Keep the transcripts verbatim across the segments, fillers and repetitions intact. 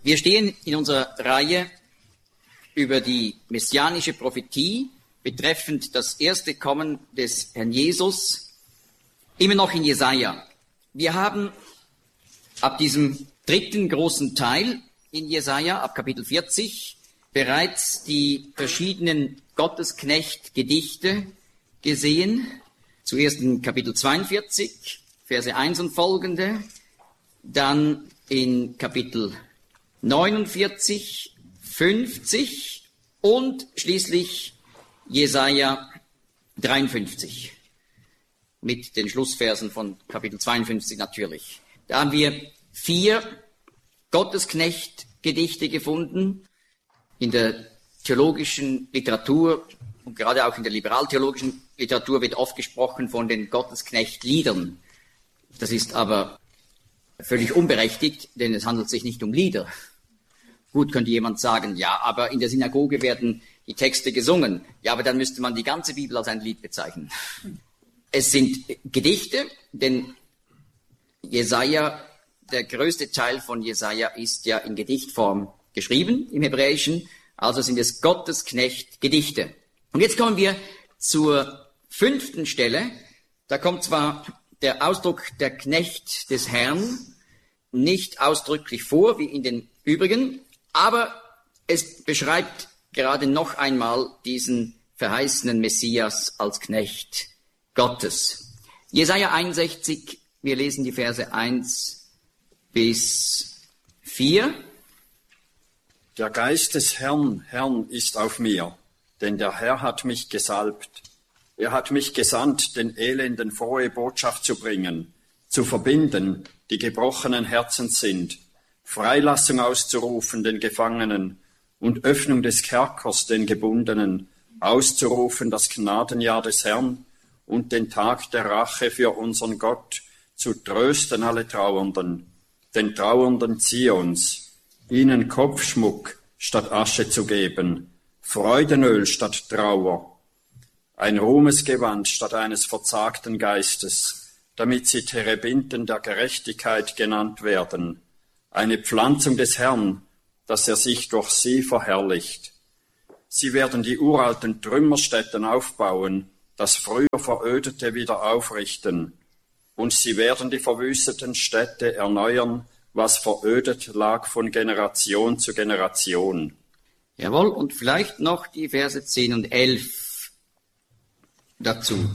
Wir stehen in unserer Reihe über die messianische Prophetie betreffend das erste Kommen des Herrn Jesus, immer noch in Jesaja. Wir haben ab diesem dritten großen Teil in Jesaja, ab Kapitel vierzig, bereits die verschiedenen Gottesknecht-Gedichte gesehen. Zuerst in Kapitel zweiundvierzig, Verse eins und folgende, dann in Kapitel neunundvierzig, fünfzig und schließlich Jesaja dreiundfünfzig. Mit den Schlussversen von Kapitel zweiundfünfzig natürlich. Da haben wir vier Gottesknecht-Gedichte gefunden. In der theologischen Literatur und gerade auch in der liberaltheologischen Literatur wird oft gesprochen von den Gottesknecht-Liedern. Das ist aber völlig unberechtigt, denn es handelt sich nicht um Lieder. Gut, könnte jemand sagen, ja, aber in der Synagoge werden die Texte gesungen. Ja, aber dann müsste man die ganze Bibel als ein Lied bezeichnen. Es sind Gedichte, denn Jesaja, der größte Teil von Jesaja ist ja in Gedichtform geschrieben im Hebräischen, also sind es Gottesknecht-Gedichte. Und jetzt kommen wir zur fünften Stelle. Da kommt zwar der Ausdruck der Knecht des Herrn nicht ausdrücklich vor, wie in den übrigen, aber es beschreibt gerade noch einmal diesen verheißenen Messias als Knecht Gottes. Jesaja einundsechzig, wir lesen die Verse eins bis vier. Der Geist des Herrn, Herrn ist auf mir, denn der Herr hat mich gesalbt. Er hat mich gesandt, den Elenden frohe Botschaft zu bringen, zu verbinden, die gebrochenen Herzens sind, Freilassung auszurufen den Gefangenen und Öffnung des Kerkers den Gebundenen, auszurufen das Gnadenjahr des Herrn und den Tag der Rache für unseren Gott, zu trösten alle Trauernden, den Trauernden Zions, ihnen Kopfschmuck statt Asche zu geben, Freudenöl statt Trauer, ein Ruhmesgewand statt eines verzagten Geistes, damit sie Terebinten der Gerechtigkeit genannt werden, eine Pflanzung des Herrn, dass er sich durch sie verherrlicht. Sie werden die uralten Trümmerstätten aufbauen, das früher Verödete wieder aufrichten, und sie werden die verwüsteten Städte erneuern, was verödet lag von Generation zu Generation. Jawohl, und vielleicht noch die Verse zehn und elf dazu.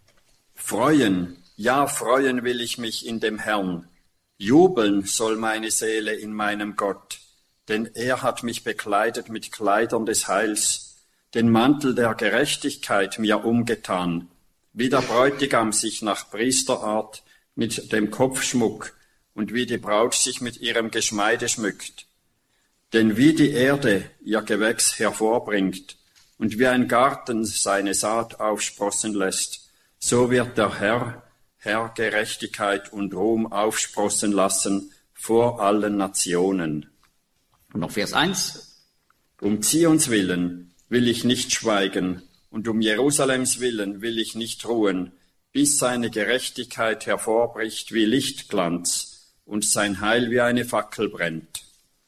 Freuen, ja, freuen will ich mich in dem Herrn. Jubeln soll meine Seele in meinem Gott, denn er hat mich bekleidet mit Kleidern des Heils, den Mantel der Gerechtigkeit mir umgetan, wie der Bräutigam sich nach Priesterart mit dem Kopfschmuck und wie die Braut sich mit ihrem Geschmeide schmückt. Denn wie die Erde ihr Gewächs hervorbringt und wie ein Garten seine Saat aufsprossen lässt, so wird der Herr, Herr Gerechtigkeit und Ruhm aufsprossen lassen vor allen Nationen. Und noch Vers eins. Um Zions willen will ich nicht schweigen, und um Jerusalems willen will ich nicht ruhen, bis seine Gerechtigkeit hervorbricht wie Lichtglanz und sein Heil wie eine Fackel brennt.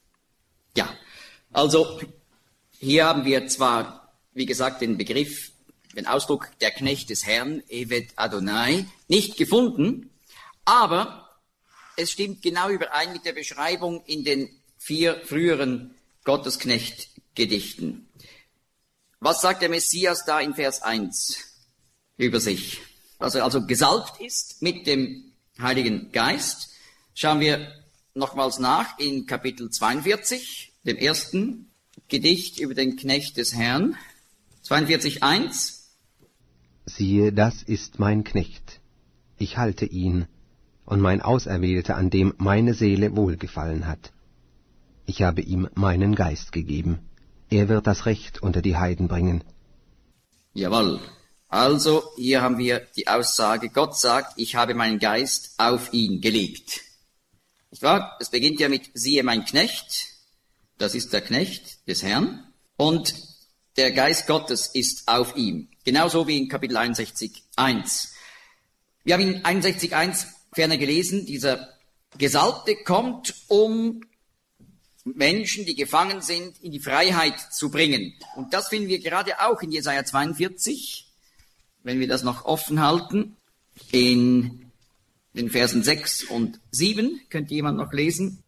Ja, also hier haben wir zwar, wie gesagt, den Begriff, den Ausdruck der Knecht des Herrn, Evet Adonai, nicht gefunden, aber es stimmt genau überein mit der Beschreibung in den vier früheren Gottesknecht-Gedichten. Was sagt der Messias da in Vers eins über sich? Dass er also gesalbt ist mit dem Heiligen Geist. Schauen wir nochmals nach in Kapitel zweiundvierzig, dem ersten Gedicht über den Knecht des Herrn. zweiundvierzig eins. Siehe, das ist mein Knecht. Ich halte ihn, und mein Auserwählter, an dem meine Seele wohlgefallen hat. Ich habe ihm meinen Geist gegeben. Er wird das Recht unter die Heiden bringen. Jawohl. Also, hier haben wir die Aussage, Gott sagt, ich habe meinen Geist auf ihn gelegt. Nicht wahr? Es beginnt ja mit, siehe mein Knecht, das ist der Knecht des Herrn, und der Geist Gottes ist auf ihm. Genauso wie in Kapitel einundsechzig eins. Wir haben in einundsechzig eins ferner gelesen, dieser Gesalbte kommt, um Menschen, die gefangen sind, in die Freiheit zu bringen. Und das finden wir gerade auch in Jesaja zweiundvierzig, wenn wir das noch offen halten, in den Versen sechs und sieben. Könnte jemand noch lesen?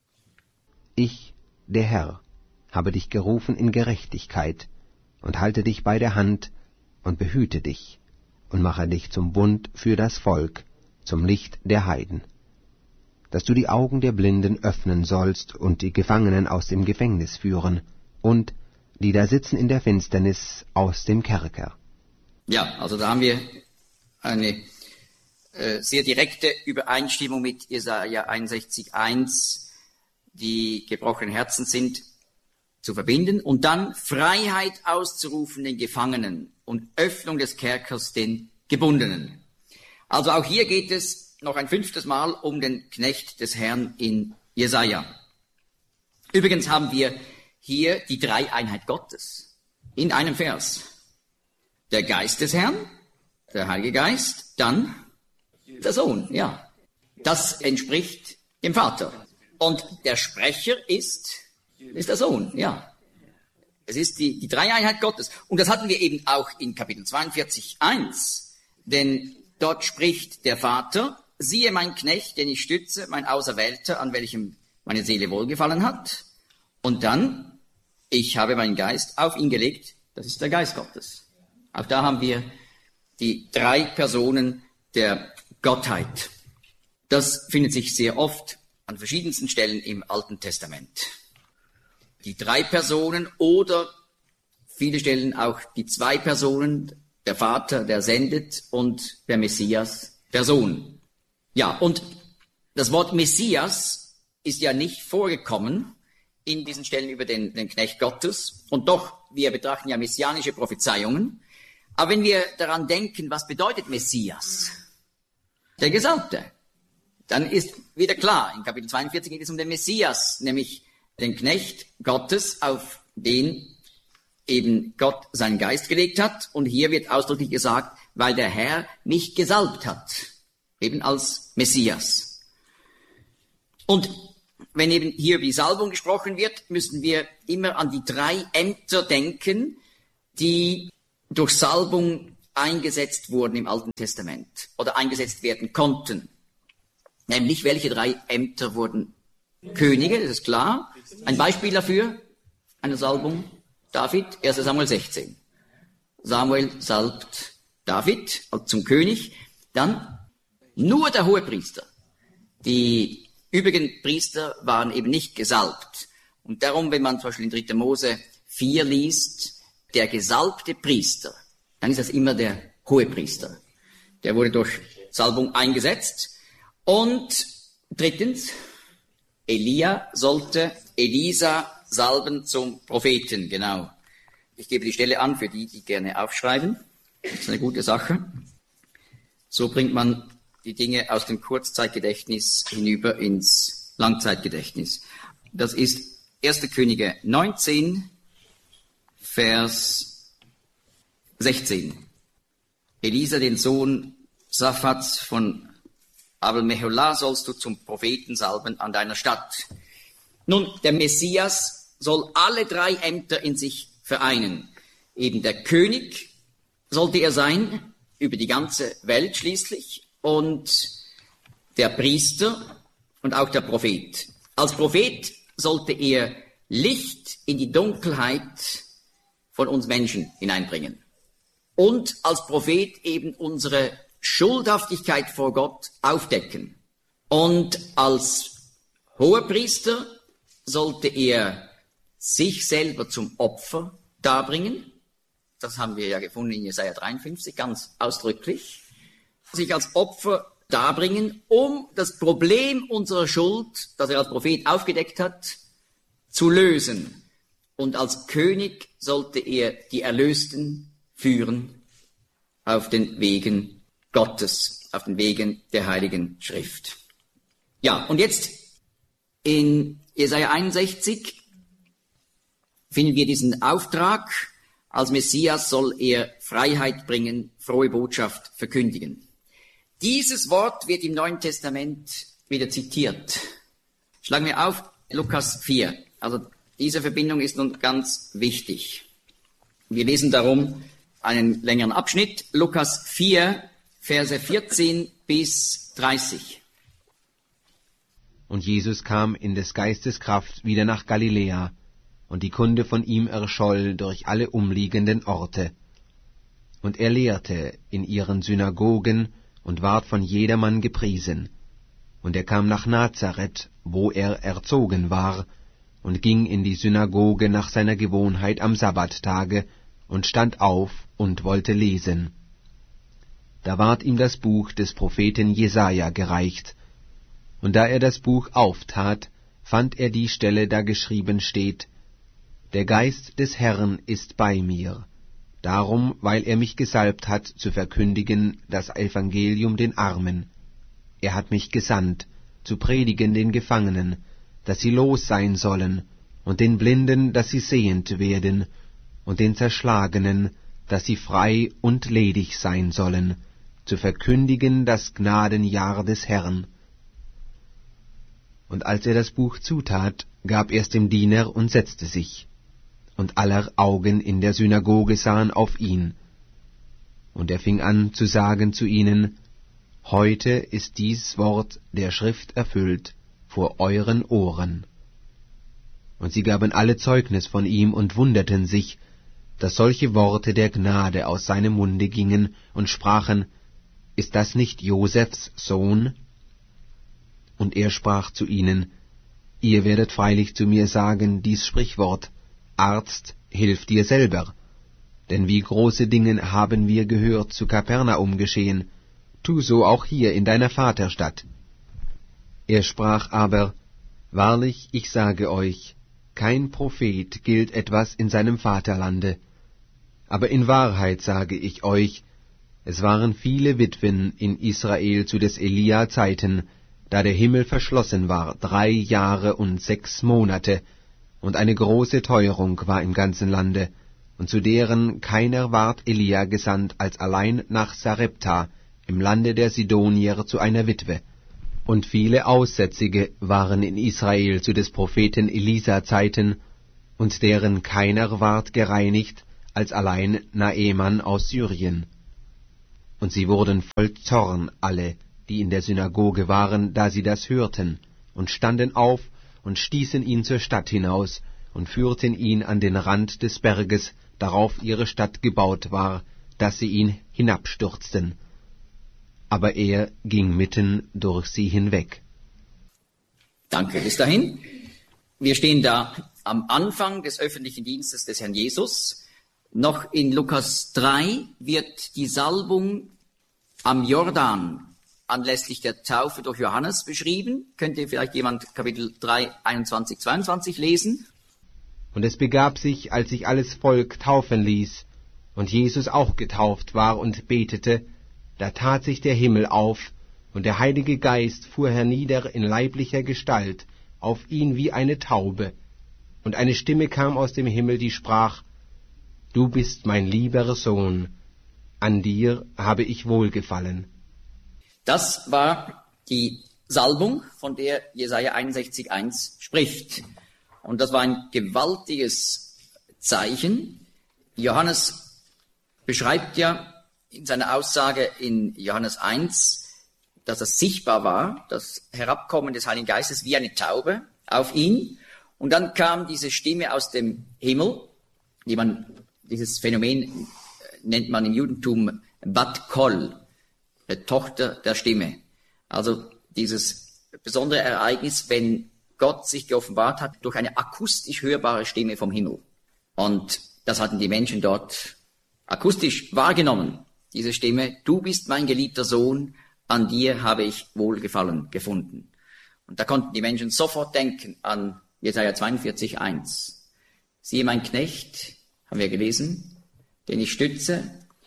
Ich, der Herr, habe dich gerufen in Gerechtigkeit und halte dich bei der Hand und behüte dich und mache dich zum Bund für das Volk, zum Licht der Heiden, dass du die Augen der Blinden öffnen sollst und die Gefangenen aus dem Gefängnis führen und die da sitzen in der Finsternis aus dem Kerker. Ja, also da haben wir eine äh, sehr direkte Übereinstimmung mit Jesaja einundsechzig eins, die gebrochenen Herzen sind, zu verbinden und dann Freiheit auszurufen den Gefangenen und Öffnung des Kerkers den Gebundenen. Also auch hier geht es noch ein fünftes Mal um den Knecht des Herrn in Jesaja. Übrigens haben wir hier die Dreieinheit Gottes in einem Vers. Der Geist des Herrn, der Heilige Geist, dann der Sohn, ja. Das entspricht dem Vater. Und der Sprecher ist, ist der Sohn, ja. Es ist die, die Dreieinheit Gottes. Und das hatten wir eben auch in Kapitel zweiundvierzig eins. Denn dort spricht der Vater: Siehe mein Knecht, den ich stütze, mein Auserwählter, an welchem meine Seele wohlgefallen hat. Und dann: Ich habe meinen Geist auf ihn gelegt. Das ist der Geist Gottes. Auch da haben wir die drei Personen der Gottheit. Das findet sich sehr oft an verschiedensten Stellen im Alten Testament. Die drei Personen oder viele Stellen auch die zwei Personen, der Vater, der sendet, und der Messias, der Sohn. Ja, und das Wort Messias ist ja nicht vorgekommen in diesen Stellen über den, den Knecht Gottes. Und doch, wir betrachten ja messianische Prophezeiungen. Aber wenn wir daran denken, was bedeutet Messias? Der Gesalbte. Dann ist wieder klar, in Kapitel zweiundvierzig geht es um den Messias, nämlich den Knecht Gottes, auf den eben Gott seinen Geist gelegt hat. Und hier wird ausdrücklich gesagt, weil der Herr mich gesalbt hat, eben als Messias. Und wenn eben hier über die Salbung gesprochen wird, müssen wir immer an die drei Ämter denken, die durch Salbung eingesetzt wurden im Alten Testament oder eingesetzt werden konnten. Nämlich, welche drei Ämter wurden Könige, das ist klar. Ein Beispiel dafür, eine Salbung, David, erster Samuel sechzehn. Samuel salbt David zum König. Dann nur der Hohepriester. Die übrigen Priester waren eben nicht gesalbt. Und darum, wenn man zum Beispiel in dritter Mose vier liest, der gesalbte Priester, dann ist das immer der Hohepriester. Der wurde durch Salbung eingesetzt. Und drittens, Elia sollte Elisa salben zum Propheten, genau. Ich gebe die Stelle an für die, die gerne aufschreiben. Das ist eine gute Sache. So bringt man die Dinge aus dem Kurzzeitgedächtnis hinüber ins Langzeitgedächtnis. Das ist erster Könige neunzehn, Vers sechzehn. Elisa, den Sohn Saphats von Abel-Meholah, sollst du zum Propheten salben an deiner Stadt. Nun, der Messias soll alle drei Ämter in sich vereinen. Eben der König sollte er sein, über die ganze Welt schließlich, und der Priester und auch der Prophet. Als Prophet sollte er Licht in die Dunkelheit von uns Menschen hineinbringen. Und als Prophet eben unsere Schuldhaftigkeit vor Gott aufdecken. Und als Hohepriester sollte er sich selber zum Opfer darbringen. Das haben wir ja gefunden in Jesaja dreiundfünfzig, ganz ausdrücklich. Sich als Opfer darbringen, um das Problem unserer Schuld, das er als Prophet aufgedeckt hat, zu lösen. Und als König sollte er die Erlösten führen auf den Wegen Gottes, auf den Wegen der Heiligen Schrift. Ja, und jetzt in Jesaja einundsechzig finden wir diesen Auftrag. Als Messias soll er Freiheit bringen, frohe Botschaft verkündigen. Dieses Wort wird im Neuen Testament wieder zitiert. Schlagen wir auf Lukas vier, Also diese Verbindung ist nun ganz wichtig. Wir lesen darum einen längeren Abschnitt, Lukas vier, Verse vierzehn bis dreißig. Und Jesus kam in des Geistes Kraft wieder nach Galiläa, und die Kunde von ihm erscholl durch alle umliegenden Orte. Und er lehrte in ihren Synagogen und ward von jedermann gepriesen. Und er kam nach Nazareth, wo er erzogen war, und ging in die Synagoge nach seiner Gewohnheit am Sabbattage und stand auf und wollte lesen. Da ward ihm das Buch des Propheten Jesaja gereicht, und da er das Buch auftat, fand er die Stelle, da geschrieben steht: Der Geist des Herrn ist bei mir, darum, weil er mich gesalbt hat, zu verkündigen das Evangelium den Armen. Er hat mich gesandt, zu predigen den Gefangenen, dass sie los sein sollen, und den Blinden, dass sie sehend werden, und den Zerschlagenen, dass sie frei und ledig sein sollen, zu verkündigen das Gnadenjahr des Herrn. Und als er das Buch zutat, gab er's dem Diener und setzte sich. Und aller Augen in der Synagoge sahen auf ihn. Und er fing an zu sagen zu ihnen: Heute ist dies Wort der Schrift erfüllt vor euren Ohren. Und sie gaben alle Zeugnis von ihm und wunderten sich, dass solche Worte der Gnade aus seinem Munde gingen, und sprachen: Ist das nicht Josefs Sohn? Und er sprach zu ihnen: Ihr werdet freilich zu mir sagen, dies Sprichwort: Arzt, hilf dir selber. Denn wie große Dinge haben wir gehört zu Kapernaum geschehen, tu so auch hier in deiner Vaterstadt. Er sprach aber: Wahrlich, ich sage euch, kein Prophet gilt etwas in seinem Vaterlande. Aber in Wahrheit sage ich euch, es waren viele Witwen in Israel zu des Elia Zeiten, da der Himmel verschlossen war, drei Jahre und sechs Monate, und eine große Teuerung war im ganzen Lande, und zu deren keiner ward Elia gesandt, als allein nach Sarepta, im Lande der Sidonier, zu einer Witwe. Und viele Aussätzige waren in Israel zu des Propheten Elisa Zeiten, und deren keiner ward gereinigt, als allein Naeman aus Syrien. Und sie wurden voll Zorn alle, die in der Synagoge waren, da sie das hörten, und standen auf und stießen ihn zur Stadt hinaus und führten ihn an den Rand des Berges, darauf ihre Stadt gebaut war, dass sie ihn hinabstürzten. Aber er ging mitten durch sie hinweg. Danke, bis dahin. Wir stehen da am Anfang des öffentlichen Dienstes des Herrn Jesus. Noch in Lukas drei wird die Salbung am Jordan anlässlich der Taufe durch Johannes beschrieben. Könnte vielleicht jemand Kapitel drei, einundzwanzig, zweiundzwanzig lesen? Und es begab sich, als sich alles Volk taufen ließ, und Jesus auch getauft war und betete, da tat sich der Himmel auf, und der Heilige Geist fuhr hernieder in leiblicher Gestalt auf ihn wie eine Taube. Und eine Stimme kam aus dem Himmel, die sprach: Du bist mein lieber Sohn, an dir habe ich wohlgefallen. Das war die Salbung, von der Jesaja einundsechzig eins spricht. Und das war ein gewaltiges Zeichen. Johannes beschreibt ja in seiner Aussage in Johannes eins, dass es sichtbar war, das Herabkommen des Heiligen Geistes wie eine Taube auf ihn. Und dann kam diese Stimme aus dem Himmel, die man, dieses Phänomen nennt man im Judentum Bat Kol, Tochter der Stimme. Also dieses besondere Ereignis, wenn Gott sich geoffenbart hat durch eine akustisch hörbare Stimme vom Himmel. Und das hatten die Menschen dort akustisch wahrgenommen, diese Stimme: Du bist mein geliebter Sohn, an dir habe ich Wohlgefallen gefunden. Und da konnten die Menschen sofort denken an Jesaja zweiundvierzig eins. Siehe mein Knecht, haben wir gelesen, den ich stütze.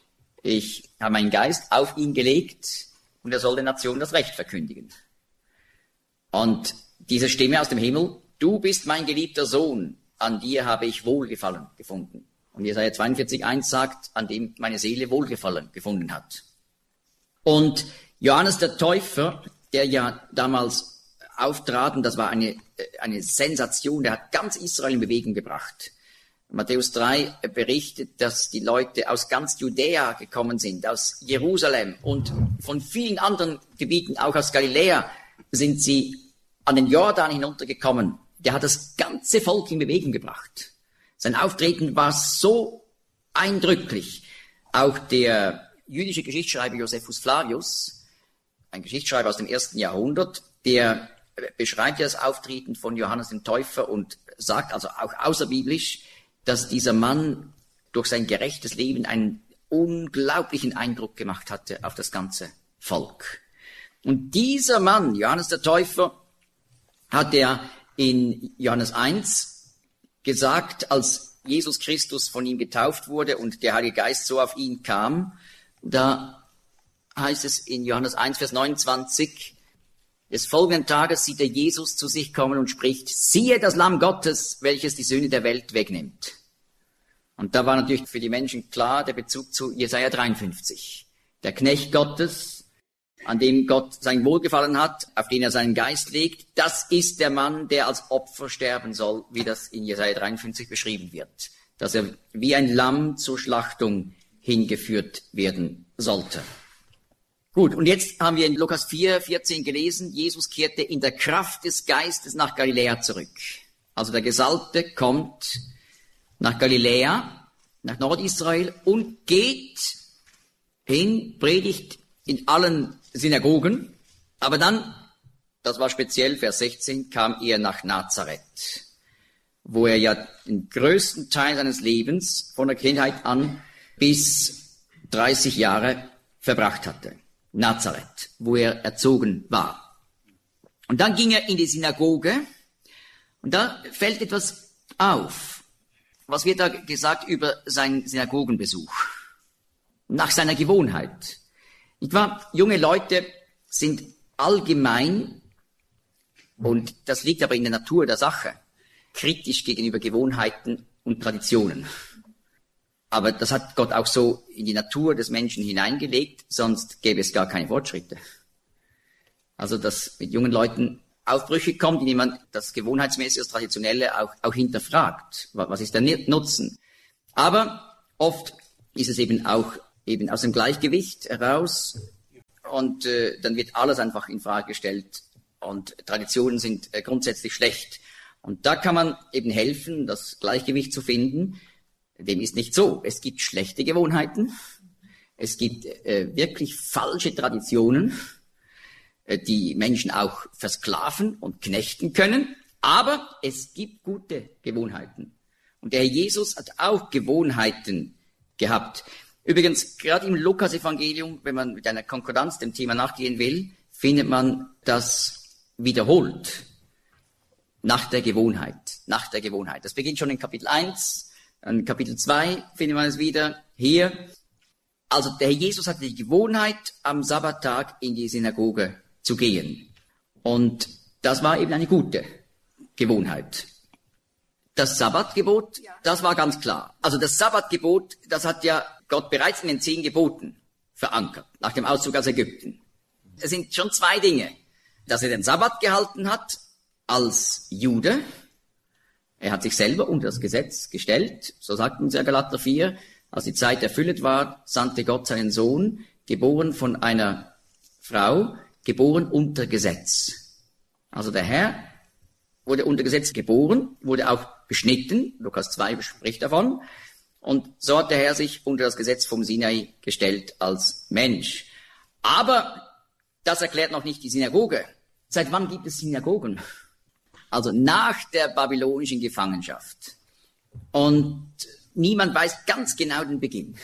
Ich habe meinen Geist auf ihn gelegt und er soll den Nationen das Recht verkündigen. Und diese Stimme aus dem Himmel: Du bist mein geliebter Sohn, an dir habe ich Wohlgefallen gefunden. Und Jesaja zweiundvierzig eins sagt, an dem meine Seele Wohlgefallen gefunden hat. Und Johannes der Täufer, der ja damals auftraten, das war eine, eine Sensation, der hat ganz Israel in Bewegung gebracht. Matthäus drei berichtet, dass die Leute aus ganz Judäa gekommen sind, aus Jerusalem und von vielen anderen Gebieten, auch aus Galiläa, sind sie an den Jordan hinuntergekommen. Der hat das ganze Volk in Bewegung gebracht. Sein Auftreten war so eindrücklich. Auch der jüdische Geschichtsschreiber Josephus Flavius, ein Geschichtsschreiber aus dem ersten Jahrhundert, der beschreibt ja das Auftreten von Johannes dem Täufer und sagt also auch außerbiblisch, dass dieser Mann durch sein gerechtes Leben einen unglaublichen Eindruck gemacht hatte auf das ganze Volk. Und dieser Mann, Johannes der Täufer, hat er in Johannes eins gesagt, als Jesus Christus von ihm getauft wurde und der Heilige Geist so auf ihn kam, da heißt es in Johannes eins, Vers neunundzwanzig, des folgenden Tages sieht er Jesus zu sich kommen und spricht, siehe das Lamm Gottes, welches die Sünde der Welt wegnimmt. Und da war natürlich für die Menschen klar der Bezug zu Jesaja dreiundfünfzig. Der Knecht Gottes, an dem Gott sein Wohlgefallen hat, auf den er seinen Geist legt, das ist der Mann, der als Opfer sterben soll, wie das in Jesaja dreiundfünfzig beschrieben wird. Dass er wie ein Lamm zur Schlachtung hingeführt werden sollte. Gut, und jetzt haben wir in Lukas vier, vierzehn gelesen, Jesus kehrte in der Kraft des Geistes nach Galiläa zurück. Also der Gesalbte kommt nach Galiläa, nach Nordisrael und geht hin, predigt in allen Synagogen. Aber dann, das war speziell Vers sechzehn, kam er nach Nazareth, wo er ja den größten Teil seines Lebens von der Kindheit an bis dreißig Jahre verbracht hatte. Nazareth, wo er erzogen war. Und dann ging er in die Synagoge und da fällt etwas auf. Was wird da gesagt über seinen Synagogenbesuch? Nach seiner Gewohnheit. Nicht wahr? Junge Leute sind allgemein, und das liegt aber in der Natur der Sache, kritisch gegenüber Gewohnheiten und Traditionen. Aber das hat Gott auch so in die Natur des Menschen hineingelegt, sonst gäbe es gar keine Fortschritte. Also, dass mit jungen Leuten Aufbrüche kommt, indem man das Gewohnheitsmäßige, das Traditionelle auch, auch hinterfragt. Was ist der Nutzen? Aber oft ist es eben auch eben aus dem Gleichgewicht heraus und äh, dann wird alles einfach in Frage gestellt und Traditionen sind äh, grundsätzlich schlecht. Und da kann man eben helfen, das Gleichgewicht zu finden. Dem ist nicht so. Es gibt schlechte Gewohnheiten, es gibt äh, wirklich falsche Traditionen, äh, die Menschen auch versklaven und knechten können, aber es gibt gute Gewohnheiten. Und der Herr Jesus hat auch Gewohnheiten gehabt. Übrigens, gerade im Lukas-Evangelium, wenn man mit einer Konkordanz dem Thema nachgehen will, findet man das wiederholt. Nach der Gewohnheit, nach der Gewohnheit. Das beginnt schon in Kapitel eins. In Kapitel zwei findet man es wieder hier. Also der Herr Jesus hatte die Gewohnheit, am Sabbattag in die Synagoge zu gehen. Und das war eben eine gute Gewohnheit. Das Sabbatgebot, das war ganz klar. Also das Sabbatgebot, das hat ja Gott bereits in den zehn Geboten verankert, nach dem Auszug aus Ägypten. Es sind schon zwei Dinge. Dass er den Sabbat gehalten hat als Jude. Er hat sich selber unter das Gesetz gestellt, so sagt uns ja Galater vier, als die Zeit erfüllt war, sandte Gott seinen Sohn, geboren von einer Frau, geboren unter Gesetz. Also der Herr wurde unter Gesetz geboren, wurde auch beschnitten, Lukas zwei spricht davon, und so hat der Herr sich unter das Gesetz vom Sinai gestellt als Mensch. Aber das erklärt noch nicht die Synagoge. Seit wann gibt es Synagogen? Also nach der babylonischen Gefangenschaft. Und niemand weiß ganz genau den Beginn.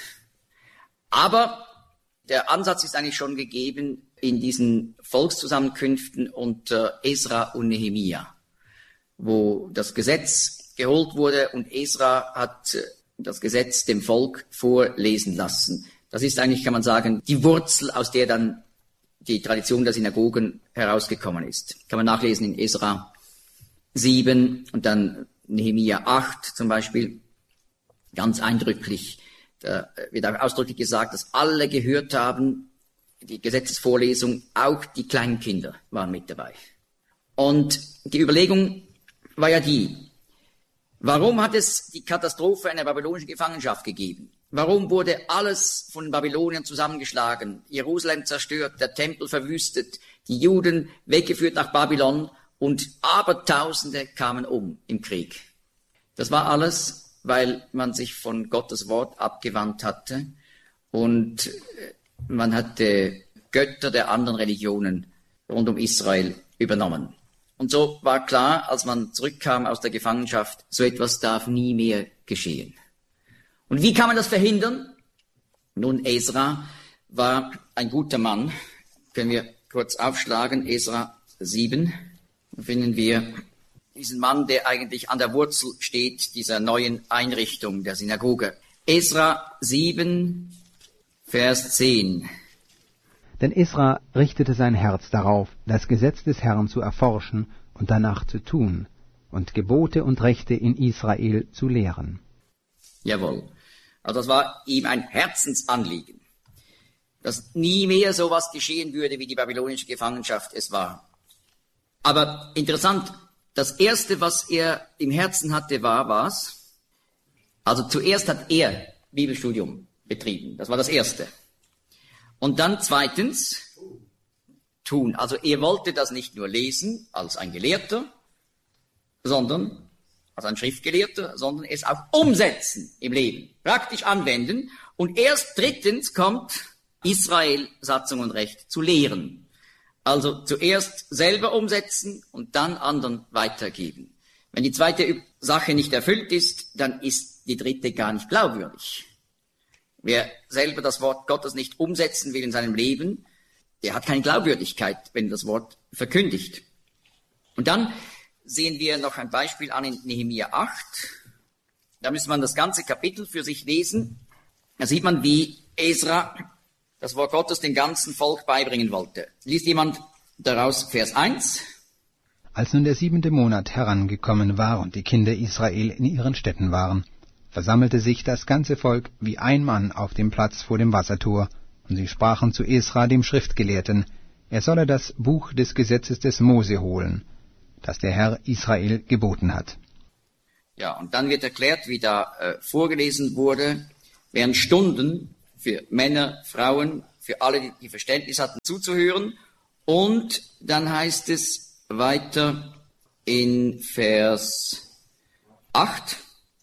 Aber der Ansatz ist eigentlich schon gegeben in diesen Volkszusammenkünften unter Esra und Nehemia, wo das Gesetz geholt wurde und Esra hat das Gesetz dem Volk vorlesen lassen. Das ist eigentlich, kann man sagen, die Wurzel, aus der dann die Tradition der Synagogen herausgekommen ist. Kann man nachlesen in Esra sieben und dann Nehemia acht zum Beispiel, ganz eindrücklich. Da wird auch ausdrücklich gesagt, dass alle gehört haben, die Gesetzesvorlesung, auch die kleinen Kinder waren mit dabei. Und die Überlegung war ja die, warum hat es die Katastrophe einer babylonischen Gefangenschaft gegeben? Warum wurde alles von den Babyloniern zusammengeschlagen, Jerusalem zerstört, der Tempel verwüstet, die Juden weggeführt nach Babylon und Abertausende kamen um im Krieg? Das war alles, weil man sich von Gottes Wort abgewandt hatte und man hatte Götter der anderen Religionen rund um Israel übernommen. Und so war klar, als man zurückkam aus der Gefangenschaft, so etwas darf nie mehr geschehen. Und wie kann man das verhindern? Nun, Esra war ein guter Mann. Können wir kurz aufschlagen, Esra sieben. Da finden wir diesen Mann, der eigentlich an der Wurzel steht dieser neuen Einrichtung der Synagoge. Esra sieben, Vers zehn. Denn Esra richtete sein Herz darauf, das Gesetz des Herrn zu erforschen und danach zu tun und Gebote und Rechte in Israel zu lehren. Jawohl. Also das war ihm ein Herzensanliegen, dass nie mehr sowas geschehen würde, wie die babylonische Gefangenschaft es war. Aber interessant, das Erste, was er im Herzen hatte, war was? Also zuerst hat er Bibelstudium betrieben. Das war das Erste. Und dann zweitens, tun. Also er wollte das nicht nur lesen als ein Gelehrter, sondern als ein Schriftgelehrter, sondern es auch umsetzen im Leben, praktisch anwenden. Und erst drittens kommt Israel, Satzung und Recht zu lehren. Also zuerst selber umsetzen und dann anderen weitergeben. Wenn die zweite Sache nicht erfüllt ist, dann ist die dritte gar nicht glaubwürdig. Wer selber das Wort Gottes nicht umsetzen will in seinem Leben, der hat keine Glaubwürdigkeit, wenn das Wort verkündigt. Und dann sehen wir noch ein Beispiel an in Nehemia acht. Da müsste man das ganze Kapitel für sich lesen. Da sieht man, wie Esra das Wort Gottes dem ganzen Volk beibringen wollte. Liest jemand daraus Vers eins? Als nun der siebente Monat herangekommen war und die Kinder Israel in ihren Städten waren, versammelte sich das ganze Volk wie ein Mann auf dem Platz vor dem Wassertor, und sie sprachen zu Esra, dem Schriftgelehrten, er solle das Buch des Gesetzes des Mose holen, das der Herr Israel geboten hat. Ja, und dann wird erklärt, wie da äh, vorgelesen wurde, während Stunden für Männer, Frauen, für alle, die, die Verständnis hatten, zuzuhören. Und dann heißt es weiter in Vers acht.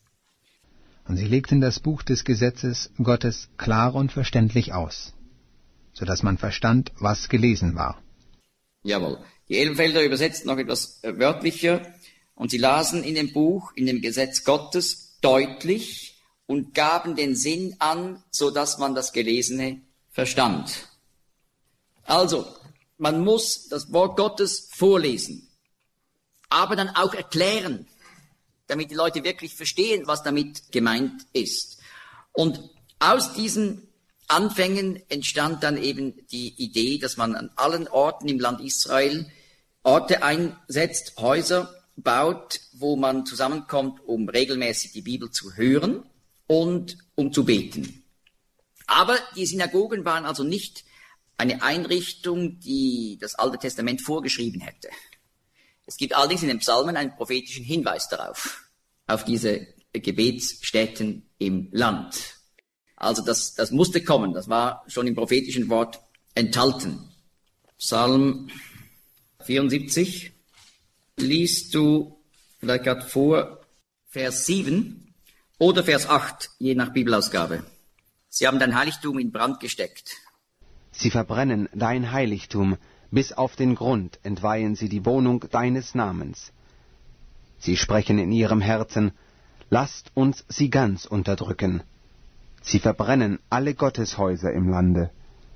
Und sie legten das Buch des Gesetzes Gottes klar und verständlich aus, so dass man verstand, was gelesen war. Jawohl. Die Elbenfelder übersetzt noch etwas äh, wörtlicher. Und sie lasen in dem Buch, in dem Gesetz Gottes deutlich und gaben den Sinn an, so dass man das Gelesene verstand. Also, man muss das Wort Gottes vorlesen, aber dann auch erklären, damit die Leute wirklich verstehen, was damit gemeint ist. Und aus diesen Anfängen entstand dann eben die Idee, dass man an allen Orten im Land Israel Orte einsetzt, Häuser baut, wo man zusammenkommt, um regelmäßig die Bibel zu hören und um zu beten. Aber die Synagogen waren also nicht eine Einrichtung, die das Alte Testament vorgeschrieben hätte. Es gibt allerdings in den Psalmen einen prophetischen Hinweis darauf, auf diese Gebetsstätten im Land. Also das, das musste kommen, das war schon im prophetischen Wort enthalten. Psalm vierundsiebzig, liest du vielleicht gerade vor Vers sieben oder Vers acht, je nach Bibelausgabe. Sie haben dein Heiligtum in Brand gesteckt. Sie verbrennen dein Heiligtum, bis auf den Grund entweihen sie die Wohnung deines Namens. Sie sprechen in ihrem Herzen, lasst uns sie ganz unterdrücken. Sie verbrennen alle Gotteshäuser im Lande.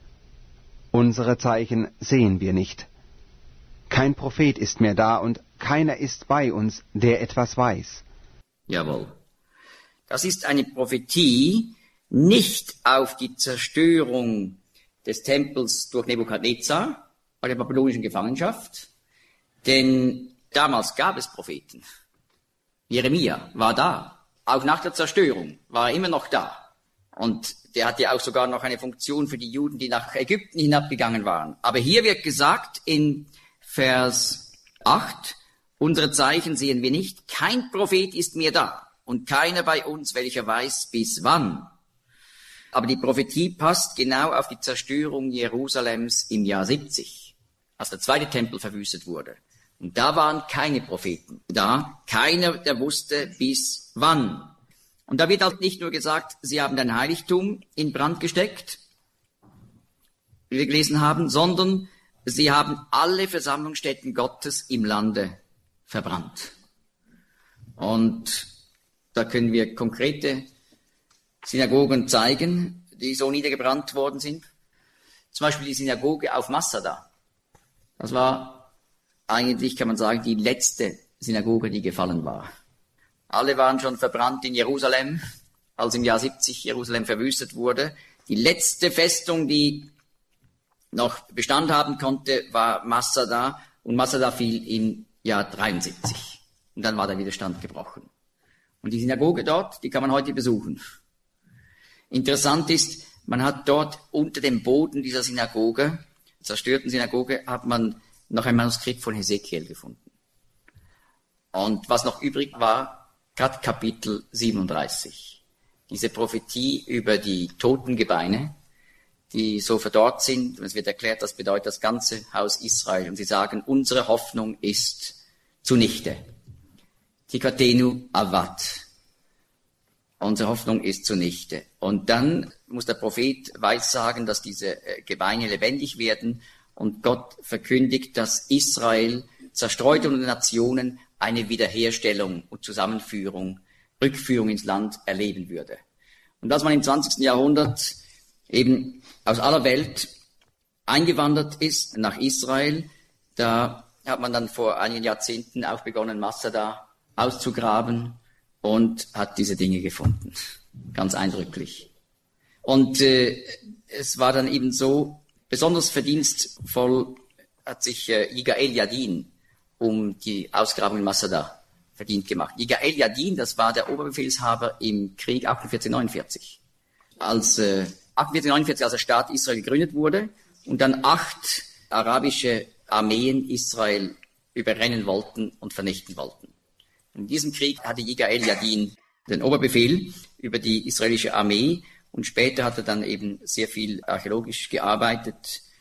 Unsere Zeichen sehen wir nicht. Kein Prophet ist mehr da und keiner ist bei uns, der etwas weiß. Jawohl. Das ist eine Prophetie nicht auf die Zerstörung des Tempels durch Nebukadnezar bei der babylonischen Gefangenschaft, denn damals gab es Propheten. Jeremia war da, auch nach der Zerstörung war er immer noch da. Und der hatte auch sogar noch eine Funktion für die Juden, die nach Ägypten hinabgegangen waren. Aber hier wird gesagt in Vers acht. Unsere Zeichen sehen wir nicht. Kein Prophet ist mehr da und keiner bei uns, welcher weiß, bis wann. Aber die Prophetie passt genau auf die Zerstörung Jerusalems im Jahr siebzig, als der zweite Tempel verwüstet wurde. Und da waren keine Propheten da. Keiner, der wusste, bis wann. Und da wird halt nicht nur gesagt, sie haben ein Heiligtum in Brand gesteckt, wie wir gelesen haben, sondern sie haben alle Versammlungsstätten Gottes im Lande verbrannt. Und da können wir konkrete Synagogen zeigen, die so niedergebrannt worden sind. Zum Beispiel die Synagoge auf Masada. Das war eigentlich, kann man sagen, die letzte Synagoge, die gefallen war. Alle waren schon verbrannt in Jerusalem, als im Jahr siebzig Jerusalem verwüstet wurde. Die letzte Festung, die noch Bestand haben konnte, war Masada. Und Masada fiel im Jahr dreiundsiebzig. Und dann war der Widerstand gebrochen. Und die Synagoge dort, die kann man heute besuchen. Interessant ist, man hat dort unter dem Boden dieser Synagoge, zerstörten Synagoge, hat man noch ein Manuskript von Hesekiel gefunden. Und was noch übrig war, gerade Kapitel siebenunddreißig. Diese Prophetie über die Totengebeine, die so verdorrt sind. Und es wird erklärt, das bedeutet das ganze Haus Israel. Und sie sagen, unsere Hoffnung ist zunichte. Tikatenu avad. Unsere Hoffnung ist zunichte. Und dann muss der Prophet weissagen, dass diese Gebeine lebendig werden. Und Gott verkündigt, dass Israel zerstreut unter den Nationen eine Wiederherstellung und Zusammenführung, Rückführung ins Land erleben würde. Und als man im zwanzigsten Jahrhundert eben aus aller Welt eingewandert ist nach Israel, da hat man dann vor einigen Jahrzehnten auch begonnen, Masada auszugraben und hat diese Dinge gefunden. Ganz eindrücklich. Und äh, es war dann eben so, besonders verdienstvoll hat sich äh, Yigael Yadin um die Ausgrabung in Masada verdient gemacht. Yigael Yadin, das war der Oberbefehlshaber im Krieg achtundvierzig neunundvierzig. Als äh, achtundvierzig neunundvierzig, als der Staat Israel gegründet wurde und dann acht arabische Armeen Israel überrennen wollten und vernichten wollten. In diesem Krieg hatte Yigael Yadin den Oberbefehl über die israelische Armee und später hat er dann eben sehr viel archäologisch gearbeitet